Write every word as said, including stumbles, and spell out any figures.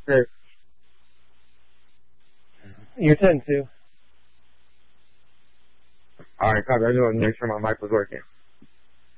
Great. You're ten, too. Alright, copy. I just want to make sure my mic was working.